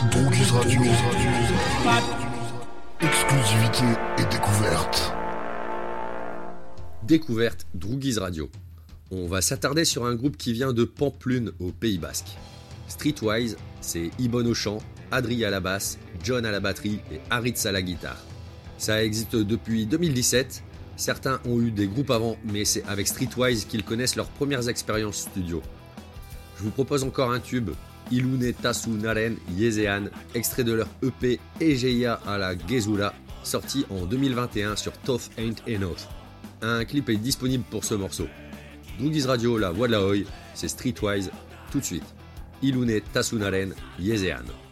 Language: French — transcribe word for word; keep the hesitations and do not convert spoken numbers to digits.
Droogies Radio. Exclusivité et découverte. Découverte Droogies Radio. On va s'attarder sur un groupe qui vient de Pampelune au Pays Basque. Streetwise, c'est Ibon au chant, Adri à la basse, John à la batterie et Haritz à la guitare. Ça existe depuis deux mille dix-sept. Certains ont eu des groupes avant, mais c'est avec Streetwise qu'ils connaissent leurs premières expériences studio. Je vous propose encore un tube, Ilune Tasu Naren Yezean, extrait de leur E P Egeia à la Gezula, sorti en deux mille vingt et un sur Tough Ain't Enough. Un clip est disponible pour ce morceau. Droogies Radio, la voix de la Hoy, c'est Streetwise, tout de suite. Ilune Tasu Naren Yezean.